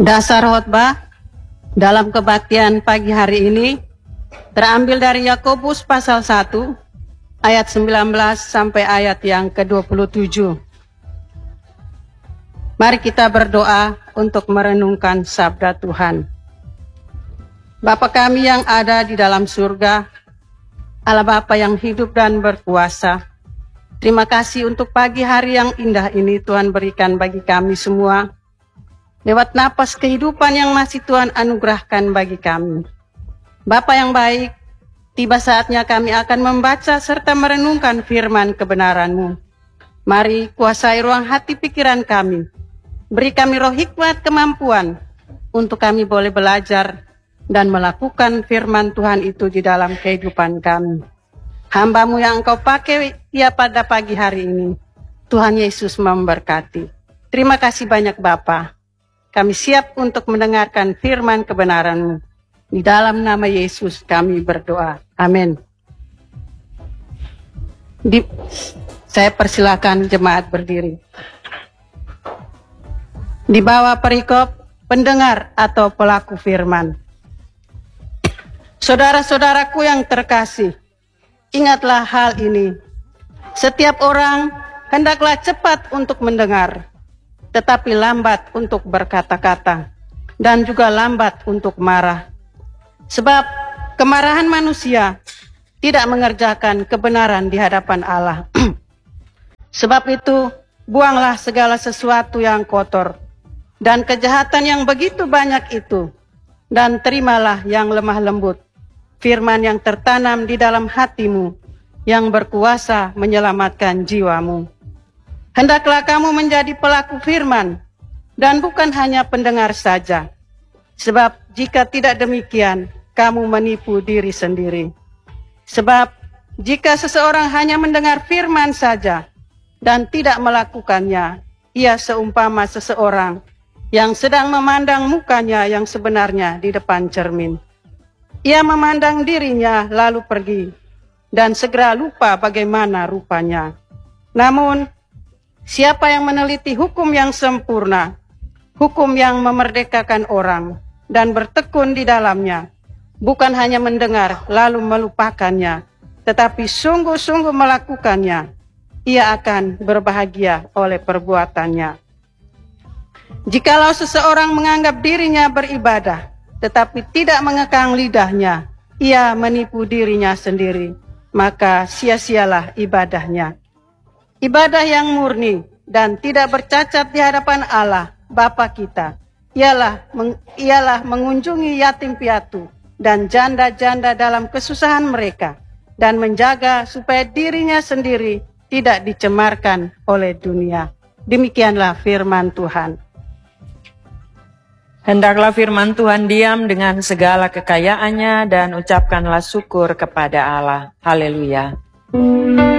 Dasar khotbah dalam kebaktian pagi hari ini terambil dari Yakobus pasal 1 ayat 19 sampai ayat yang ke-27. Mari kita berdoa untuk merenungkan sabda Tuhan. Bapa kami yang ada di dalam surga, Allah Bapa yang hidup dan berkuasa, terima kasih untuk pagi hari yang indah ini Tuhan berikan bagi kami semua. Lewat napas kehidupan yang masih Tuhan anugerahkan bagi kami. Bapa yang baik, tiba saatnya kami akan membaca serta merenungkan firman kebenaran-Mu. Mari kuasai ruang hati pikiran kami. Beri kami roh hikmat kemampuan untuk kami boleh belajar dan melakukan firman Tuhan itu di dalam kehidupan kami. Hamba-Mu yang Engkau pakai pada pagi hari ini, Tuhan Yesus memberkati. Terima kasih banyak Bapa. Kami siap untuk mendengarkan firman kebenaran-Mu. Di dalam nama Yesus kami berdoa. Amin. Saya persilakan jemaat berdiri. Di bawah perikop pendengar atau pelaku firman. Saudara-saudaraku yang terkasih, ingatlah hal ini. Setiap orang hendaklah cepat untuk mendengar, tetapi lambat untuk berkata-kata, dan juga lambat untuk marah. Sebab kemarahan manusia tidak mengerjakan kebenaran di hadapan Allah. Sebab itu, buanglah segala sesuatu yang kotor, dan kejahatan yang begitu banyak itu, dan terimalah yang lemah lembut, firman yang tertanam di dalam hatimu, yang berkuasa menyelamatkan jiwamu. Hendaklah kamu menjadi pelaku firman, dan bukan hanya pendengar saja. Sebab jika tidak demikian, kamu menipu diri sendiri. Sebab jika seseorang hanya mendengar firman saja, dan tidak melakukannya, ia seumpama seseorang yang sedang memandang mukanya yang sebenarnya di depan cermin. Ia memandang dirinya lalu pergi, dan segera lupa bagaimana rupanya. Namun, siapa yang meneliti hukum yang sempurna, hukum yang memerdekakan orang, dan bertekun di dalamnya, bukan hanya mendengar lalu melupakannya, tetapi sungguh-sungguh melakukannya, ia akan berbahagia oleh perbuatannya. Jikalau seseorang menganggap dirinya beribadah, tetapi tidak mengekang lidahnya, ia menipu dirinya sendiri, maka sia-sialah ibadahnya. Ibadah yang murni dan tidak bercacat di hadapan Allah, Bapa kita, ialah mengunjungi yatim piatu dan janda-janda dalam kesusahan mereka, dan menjaga supaya dirinya sendiri tidak dicemarkan oleh dunia. Demikianlah firman Tuhan. Hendaklah firman Tuhan diam dengan segala kekayaannya dan ucapkanlah syukur kepada Allah. Haleluya.